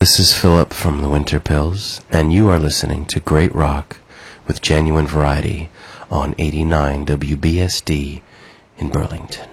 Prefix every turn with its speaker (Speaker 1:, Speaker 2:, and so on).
Speaker 1: This is Philip from the Winter Pills, and you are listening to Great Rock with Genuine Variety on 89 WBSD in Burlington.